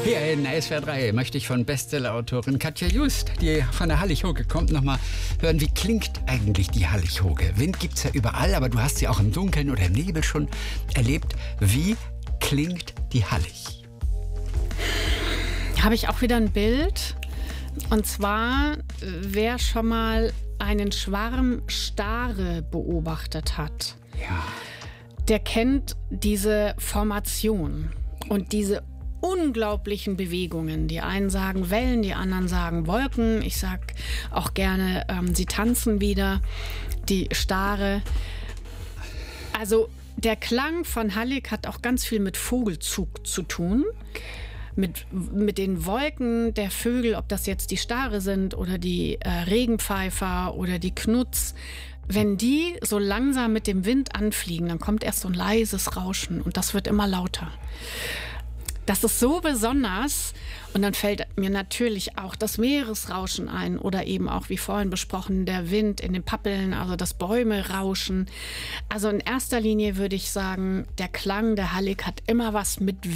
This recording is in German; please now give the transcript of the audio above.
Hier in SWR 3 möchte ich von Bestsellerautorin Katja Just, die von der Hallig-Hoge kommt, nochmal hören, wie klingt eigentlich die Hallig-Hoge? Wind gibt es ja überall, aber du hast sie auch im Dunkeln oder im Nebel schon erlebt. Wie klingt die Hallig? Habe ich auch wieder ein Bild. Und zwar, wer schon mal einen Schwarm Stare beobachtet hat, Ja. der kennt diese Formation und diese unglaublichen Bewegungen. Die einen sagen Wellen, die anderen sagen Wolken. Ich sag auch gerne, sie tanzen wieder, die Stare. Also der Klang von Hallig hat auch ganz viel mit Vogelzug zu tun. Mit den Wolken der Vögel, ob das jetzt die Stare sind oder die Regenpfeifer oder die Knutz. Wenn die so langsam mit dem Wind anfliegen, dann kommt erst so ein leises Rauschen und das wird immer lauter. Das ist so besonders und dann fällt mir natürlich auch das Meeresrauschen ein oder eben auch, wie vorhin besprochen, der Wind in den Pappeln, also das Bäume rauschen. Also in erster Linie würde ich sagen, der Klang der Hallig hat immer was mit